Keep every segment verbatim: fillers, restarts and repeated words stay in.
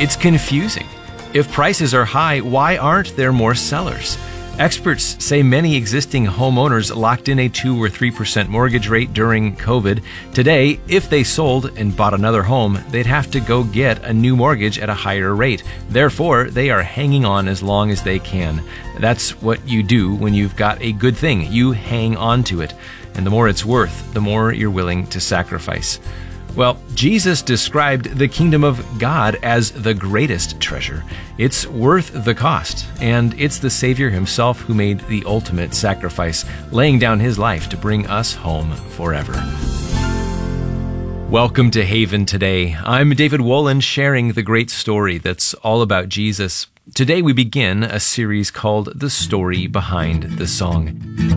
It's confusing. If prices are high, why aren't there more sellers? Experts say many existing homeowners locked in a two or three percent mortgage rate during COVID. Today, if they sold and bought another home, they'd have to go get a new mortgage at a higher rate. Therefore, they are hanging on as long as they can. That's what you do when you've got a good thing. You hang on to it. And the more it's worth, the more you're willing to sacrifice. Well, Jesus described the kingdom of God as the greatest treasure. It's worth the cost, and it's the Savior himself who made the ultimate sacrifice, laying down his life to bring us home forever. Welcome to Haven Today. I'm David Wolin, sharing the great story that's all about Jesus. Today we begin a series called The Story Behind the Song.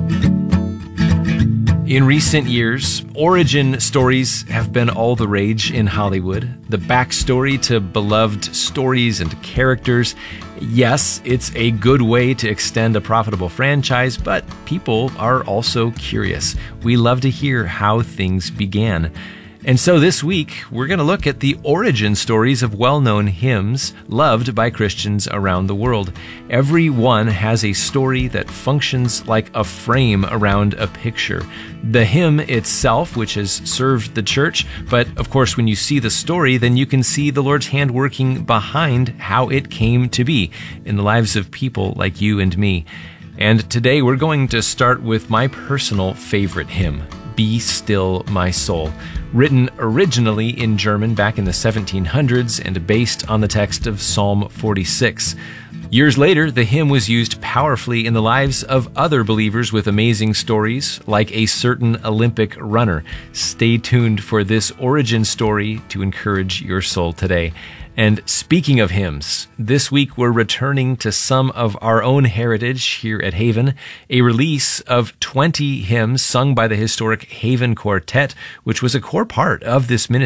In recent years, origin stories have been all the rage in Hollywood. The backstory to beloved stories and characters. Yes, it's a good way to extend a profitable franchise, but people are also curious. We love to hear how things began. And so this week, we're going to look at the origin stories of well-known hymns loved by Christians around the world. Every one has a story that functions like a frame around a picture. The hymn itself, which has served the church, but of course, when you see the story, then you can see the Lord's hand working behind how it came to be in the lives of people like you and me. And today, we're going to start with my personal favorite hymn, Be Still My Soul, written originally in German back in the seventeen hundreds and based on the text of Psalm forty-six. Years later, the hymn was used powerfully in the lives of other believers with amazing stories, like a certain Olympic runner. Stay tuned for this origin story to encourage your soul today. And speaking of hymns, this week we're returning to some of our own heritage here at Haven, a release of twenty hymns sung by the historic Haven Quartet, which was a core part of this ministry.